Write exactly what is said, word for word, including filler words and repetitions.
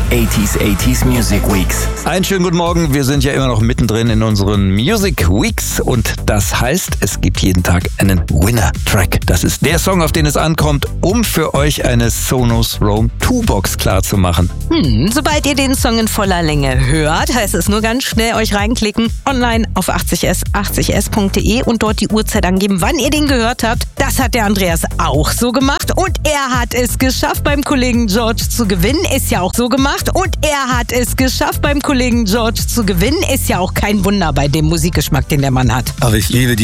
achtziger achtziger Music Weeks. Einen schönen guten Morgen. Wir sind ja immer noch mittendrin in unseren Music Weeks und das heißt, es gibt jeden Tag einen Winner-Track. Das ist der Song, auf den es ankommt, um für euch eine Sonos Roam zwei Box klar zu machen. Hm, sobald ihr den Song in voller Länge hört, heißt es nur ganz schnell euch reinklicken, online auf achtzig s achtzig s punkt de und dort die Uhrzeit angeben, wann ihr den gehört habt. Das hat der Andreas auch so gemacht und er hat es geschafft, beim Kollegen George zu gewinnen. Ist ja auch so gemacht und er hat es geschafft, beim Kollegen George zu gewinnen. Ist ja auch kein Wunder bei dem Musikgeschmack, den der Mann hat. Aber ich liebe die